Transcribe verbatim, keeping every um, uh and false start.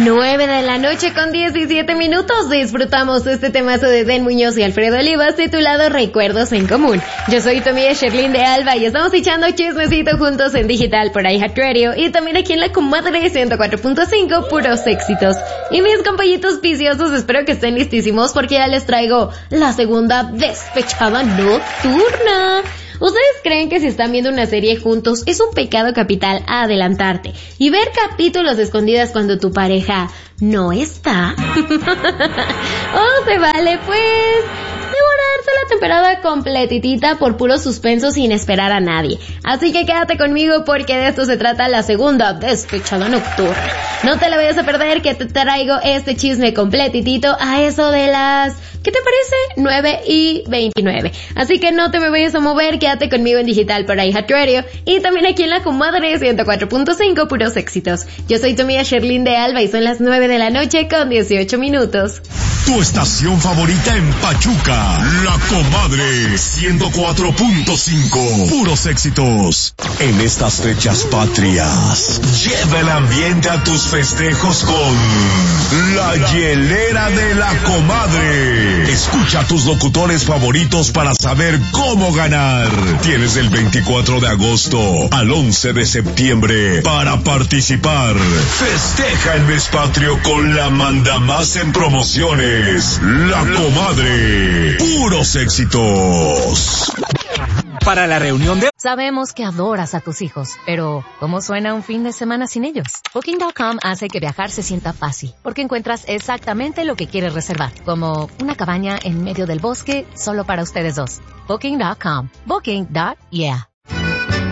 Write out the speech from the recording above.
nueve de la noche con diecisiete minutos. Disfrutamos este temazo de Den Muñoz y Alfredo Olivas titulado Recuerdos en Común. Yo soy tu amiga Sherlyn de Alba y estamos echando chismecito juntos en digital por iHeartRadio y también aquí en la Comadre ciento cuatro punto cinco, puros éxitos. Y mis compañitos viciosos, espero que estén listísimos porque ya les traigo la segunda despechada nocturna. ¿Ustedes creen que si están viendo una serie juntos es un pecado capital adelantarte y ver capítulos escondidas cuando tu pareja no está? ¿O se vale pues devorarse la temporada completitita por puro suspenso sin esperar a nadie? Así que quédate conmigo porque de esto se trata la segunda despechada nocturna. No te la vayas a perder que te traigo este chisme completitito a eso de las... ¿qué te parece? nueve y veintinueve. Así que no te me vayas a mover, quédate conmigo en digital por iHeartRadio y también aquí en la Comadre ciento cuatro punto cinco, puros éxitos. Yo soy tu amiga Sherlyn de Alba y son las nueve de la noche con dieciocho minutos. Tu estación favorita en Pachuca, La Comadre ciento cuatro punto cinco, puros éxitos. En estas fechas patrias, lleva el ambiente a tus festejos con La Hielera de La Comadre. Escucha a tus locutores favoritos para saber cómo ganar. Tienes del veinticuatro de agosto al once de septiembre para participar. Festeja el mes patrio con la mandamás en promociones. La Comadre. Puros éxitos. Para la reunión de... Sabemos que adoras a tus hijos, pero ¿cómo suena un fin de semana sin ellos? Booking punto com hace que viajar se sienta fácil, porque encuentras exactamente lo que quieres reservar, como una cabaña en medio del bosque solo para ustedes dos. Booking punto com. Booking. Yeah.